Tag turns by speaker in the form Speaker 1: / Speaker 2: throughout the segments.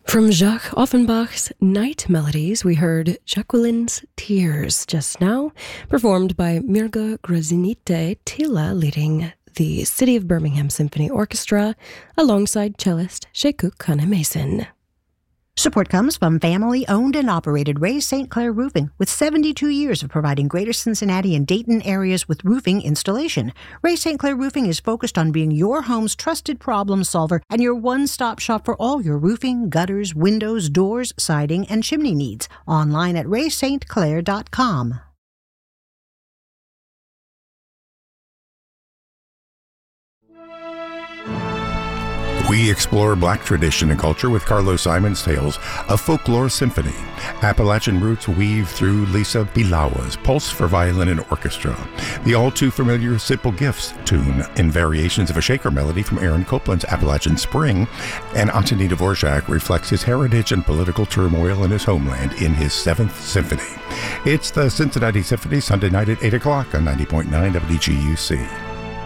Speaker 1: From Jacques Offenbach's Night Melodies, we heard Jacqueline's Tears just now, performed by Mirga Grazinite Tila, leading the City of Birmingham Symphony Orchestra, alongside cellist Sheku Kane-Mason.
Speaker 2: Support comes from family-owned and operated Ray St. Clair Roofing, with 72 years of providing Greater Cincinnati and Dayton areas with roofing installation. Ray St. Clair Roofing is focused on being your home's trusted problem solver and your one-stop shop for all your roofing, gutters, windows, doors, siding, and chimney needs. Online at raystclair.com.
Speaker 3: We explore Black tradition and culture with Carlos Simon's Tales of Folklore Symphony. Appalachian roots weave through Lisa Bilawa's Pulse for Violin and Orchestra. The all-too-familiar Simple Gifts tune in variations of a shaker melody from Aaron Copland's Appalachian Spring, and Antoni Dvorak reflects his heritage and political turmoil in his homeland in his 7th Symphony. It's the Cincinnati Symphony, Sunday night at 8 o'clock on 90.9 WGUC.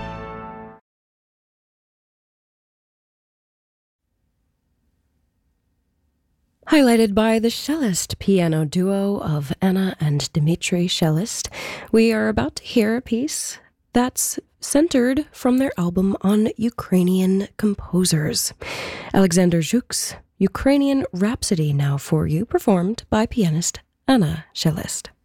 Speaker 1: Highlighted by the cellist piano duo of Anna and Dmitri Cellist, we are about to hear a piece that's centered from their album on Ukrainian composers. Alexander Zhuk's Ukrainian Rhapsody now for you, performed by pianist Anna Cellist.